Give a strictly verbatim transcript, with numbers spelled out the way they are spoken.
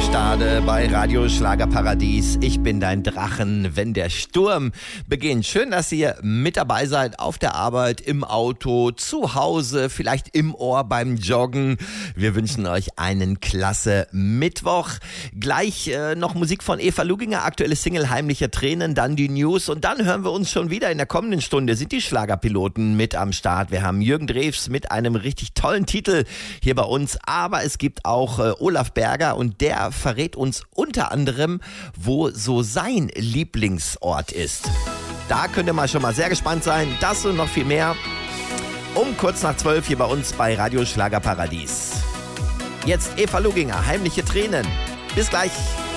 Stade bei Radio Schlagerparadies. Ich bin dein Drachen, wenn der Sturm beginnt. Schön, dass ihr mit dabei seid, auf der Arbeit, im Auto, zu Hause, vielleicht im Ohr beim Joggen. Wir wünschen euch einen klasse Mittwoch. Gleich äh, noch Musik von Eva Luginger, aktuelle Single Heimliche Tränen, dann die News und dann hören wir uns schon wieder in der kommenden Stunde. Sind die Schlagerpiloten mit am Start. Wir haben Jürgen Drews mit einem richtig tollen Titel hier bei uns, aber es gibt auch äh, Olaf Berger und der verrät uns unter anderem, wo so sein Lieblingsort ist. Da könnt ihr mal schon mal sehr gespannt sein. Das und noch viel mehr um kurz nach zwölf hier bei uns bei Radio Schlagerparadies. Jetzt Eva Luginger, Heimliche Tränen. Bis gleich.